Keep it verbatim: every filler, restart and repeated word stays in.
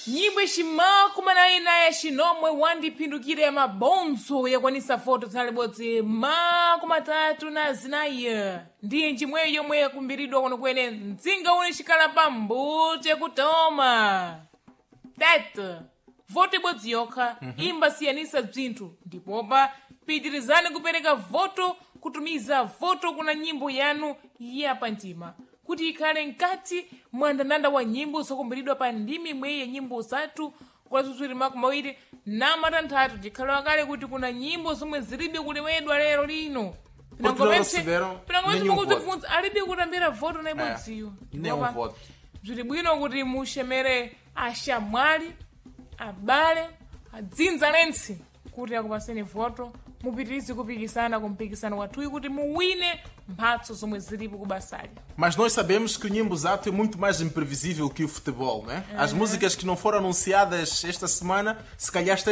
nyimbo iximako ina ya xinomwe wandipindukire mabonzo yakwanisa foto zalibodzi mako matatu na zinayi ndiye njimweyo yomwe yakumbiridwa kuno kwene mdzinga uni xikhala pa mbuto yakutoma tete voto ibodzi yokha mm -hmm. imbasiyanisa bzinthu ndipopa pitirizani kupereka voto kutumiza voto kuna nyimbo yanu yapa mtima kuti ikhale nkati mwandandanda wa nyimbo zokumbiridwa pa ndimi imwe ya nyimbo zathu kwazuzwiri mako mawiri na matanthatu tikhala wakale kuti kuna nyimbo zomwe zilibe kulewedwa lero lino pinangopense mukuzibvunza alibe kutambira voto na ibodziyo bziri bwino kuti muxemere axamwali abale adzinza lentsi kuti akupaseni voto mupitirize kupikisana com mpikisano wathuyi kuti muwine mphatso zomwe zilipo kubasali. Mas nós sabemos que o Nyimbo Zato é muito mais imprevisível que o futebol, né? As músicas que não foram anunciadas esta semana, se calhar